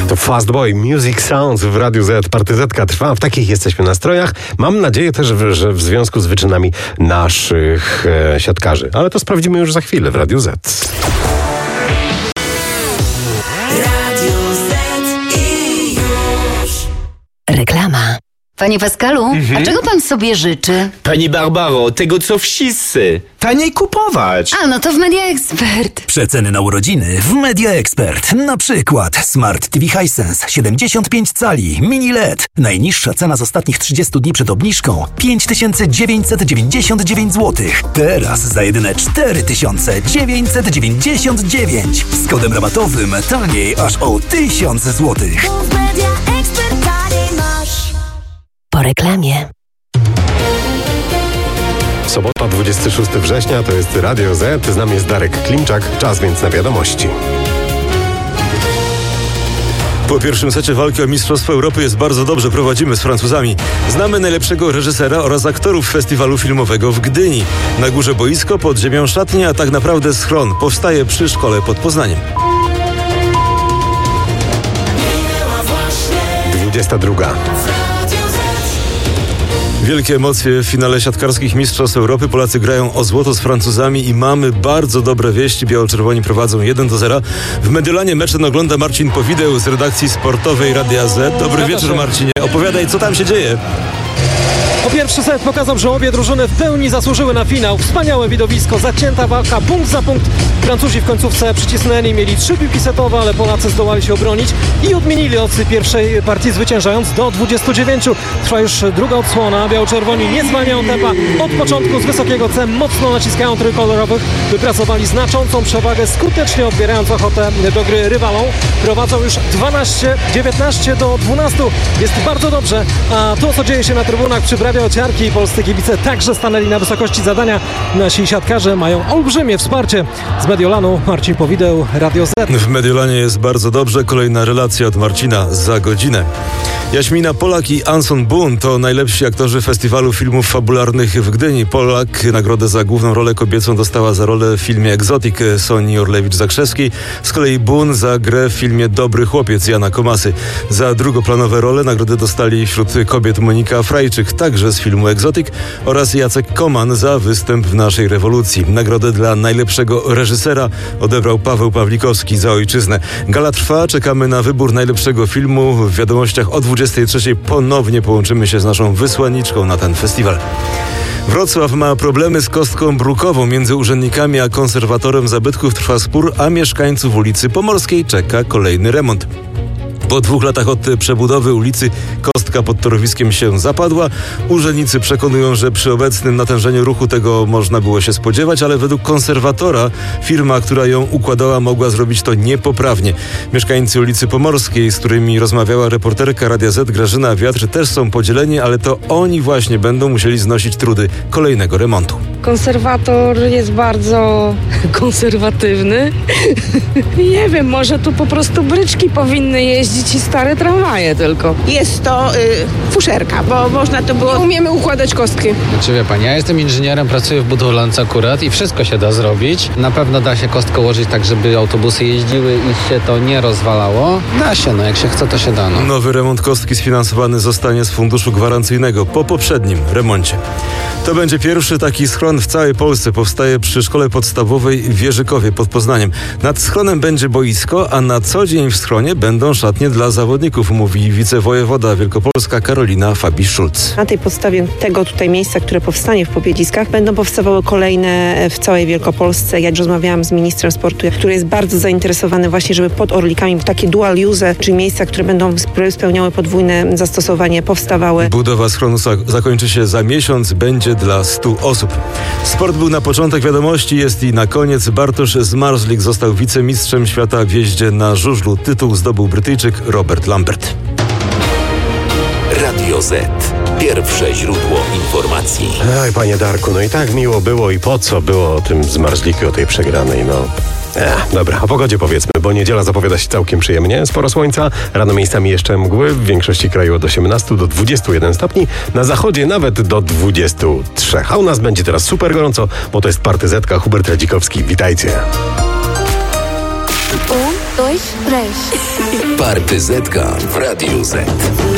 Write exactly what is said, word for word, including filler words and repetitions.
To Fast Boy, Music Sounds w Radiu Z. Partyzetka trwa, w takich jesteśmy nastrojach. Mam nadzieję też, że w związku z wyczynami naszych e, siatkarzy. Ale to sprawdzimy już za chwilę w Radiu Z. Radio Z i już. Reklama. Panie Pascalu, mhm. a czego pan sobie życzy? Pani Barbaro, tego co wszyscy. Taniej kupować. A, no to w Media Expert. Przeceny na urodziny w Media Expert. Na przykład Smart T V Hisense siedemdziesiąt pięć cali, mini L E D. Najniższa cena z ostatnich trzydziestu dni przed obniżką pięć tysięcy dziewięćset dziewięćdziesiąt dziewięć złotych. Teraz za jedyne cztery tysiące dziewięćset dziewięćdziesiąt dziewięć. Z kodem rabatowym taniej aż o tysiąc złotych. Po reklamie. Sobota, dwudziestego szóstego września, to jest Radio Z. Z nami jest Darek Klimczak. Czas więc na wiadomości. Po pierwszym secie walki o Mistrzostwo Europy jest bardzo dobrze, prowadzimy z Francuzami. Znamy najlepszego reżysera oraz aktorów festiwalu filmowego w Gdyni. Na górze boisko, pod ziemią szatnia, a tak naprawdę schron. Powstaje przy szkole pod Poznaniem. dwudziesta druga. Wielkie emocje w finale siatkarskich Mistrzostw Europy. Polacy grają o złoto z Francuzami i mamy bardzo dobre wieści. Biało-czerwoni prowadzą jeden do zera. W Mediolanie mecze ogląda Marcin Powideł z redakcji sportowej Radia Z. Dobry wieczór, Marcinie. Opowiadaj, co tam się dzieje. Po pierwszy set pokazał, że obie drużyny w pełni zasłużyły na finał. Wspaniałe widowisko, zacięta walka, punkt za punkt. Francuzi w końcówce przycisnęli, mieli trzy piłki setowe, ale Polacy zdołali się obronić i odmienili od pierwszej partii, zwyciężając do dwudziestu dziewięciu. Trwa już druga odsłona. Biało-czerwoni nie zwalniają tempa. Od początku z wysokiego C mocno naciskają trójkolorowych. Wypracowali znaczącą przewagę, skutecznie odbierając ochotę do gry rywalom. Prowadzą już dwanaście dziewiętnaście do dwunastu. Jest bardzo dobrze. A to, co dzieje się na trybunach przy brawie ociarki, i polscy kibice także stanęli na wysokości zadania. Nasi siatkarze mają olbrzymie wsparcie. Z Mediolanu Marcin Powideł, Radio Z. W Mediolanie jest bardzo dobrze. Kolejna relacja od Marcina za godzinę. Jaśmina Polak i Anson Boone to najlepsi aktorzy festiwalu filmów fabularnych w Gdyni. Polak nagrodę za główną rolę kobiecą dostała za rolę w filmie Egzotik Soni Orlewicz-Zakrzewskiej. Z kolei Boone za grę w filmie Dobry chłopiec Jana Komasy. Za drugoplanowe role nagrody dostali wśród kobiet Monika Frajczyk, także z filmu Egzotik, oraz Jacek Koman za występ w Naszej rewolucji. Nagrodę dla najlepszego reżysera odebrał Paweł Pawlikowski za Ojczyznę. Gala trwa, czekamy na wybór najlepszego filmu. W wiadomościach o dwudziestej trzeciej ponownie połączymy się z naszą wysłanniczką na ten festiwal. Wrocław ma problemy z kostką brukową. Między urzędnikami a konserwatorem zabytków trwa spór, a mieszkańców ulicy Pomorskiej czeka kolejny remont. Po dwóch latach od przebudowy ulicy kostka pod torowiskiem się zapadła. Urzędnicy przekonują, że przy obecnym natężeniu ruchu tego można było się spodziewać, ale według konserwatora firma, która ją układała, mogła zrobić to niepoprawnie. Mieszkańcy ulicy Pomorskiej, z którymi rozmawiała reporterka Radia Z Grażyna Wiatr, też są podzieleni, ale to oni właśnie będą musieli znosić trudy kolejnego remontu. Konserwator jest bardzo konserwatywny. Nie wiem, może tu po prostu bryczki powinny jeździć i stare tramwaje tylko. Jest to y, fuszerka, bo można to było... Nie umiemy układać kostki. Znaczy wie pani, ja jestem inżynierem, pracuję w budowlance akurat i wszystko się da zrobić. Na pewno da się kostkę ułożyć tak, żeby autobusy jeździły i się to nie rozwalało. Da się, no jak się chce, to się da. No. Nowy remont kostki sfinansowany zostanie z funduszu gwarancyjnego po poprzednim remoncie. To będzie pierwszy taki schron w całej Polsce. Powstaje przy szkole podstawowej w Wierzykowie pod Poznaniem. Nad schronem będzie boisko, a na co dzień w schronie będą szatnie dla zawodników, mówi wicewojewoda wielkopolska Karolina Fabisz-Szulc. Na tej podstawie tego tutaj miejsca, które powstanie w Pobiedziskach, będą powstawały kolejne w całej Wielkopolsce. Ja rozmawiałam z ministrem sportu, który jest bardzo zainteresowany właśnie, żeby pod Orlikami takie dual use, czyli miejsca, które będą spełniały podwójne zastosowanie, powstawały. Budowa schronu zakończy się za miesiąc, będzie dla stu osób. Sport był na początek wiadomości, jest i na koniec. Bartosz Zmarzlik został wicemistrzem świata w jeździe na żużlu. Tytuł zdobył Brytyjczyk Robert Lambert. Radio Z. Pierwsze źródło informacji. Oj, panie Darku, no i tak miło było i po co było o tym Zmarzliku, o tej przegranej, no... Ech, dobra, o pogodzie powiedzmy, bo niedziela zapowiada się całkiem przyjemnie. Sporo słońca, rano miejscami jeszcze mgły, w większości kraju od osiemnastu do dwudziestu jeden stopni, na zachodzie nawet do dwudziestu trzech. A u nas będzie teraz super gorąco, bo to jest Partyzetka, Hubert Radzikowski. Witajcie. Un, dois, três. Partyzetka w Radiu Z.